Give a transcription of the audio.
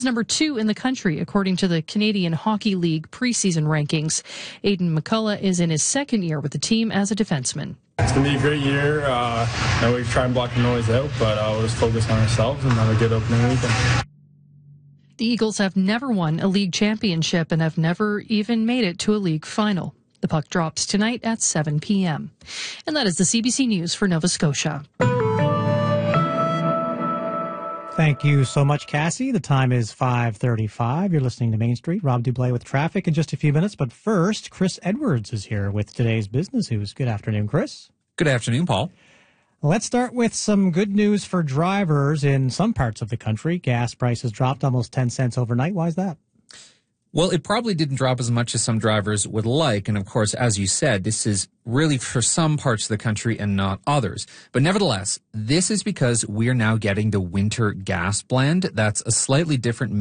number 2 in the country, according to the Canadian Hockey League preseason rankings. Aiden McCullough is in his second year with the team as a defenseman. It's going to be a great year. We try and block the noise out, but we'll just focus on ourselves and have a good opening weekend. The Eagles have never won a league championship and have never even made it to a league final. The puck drops tonight at 7 p.m. And that is the CBC News for Nova Scotia. Thank you so much, Cassie. The time is 5:35. You're listening to Main Street. Rob Dublé with traffic in just a few minutes. But first, Chris Edwards is here with today's business news. Good afternoon, Chris. Good afternoon, Paul. Let's start with some good news for drivers in some parts of the country. Gas prices dropped almost 10 cents overnight. Why is that? Well, it probably didn't drop as much as some drivers would like. And of course, as you said, this is really for some parts of the country and not others. But nevertheless, this is because we are now getting the winter gas blend. That's a slightly different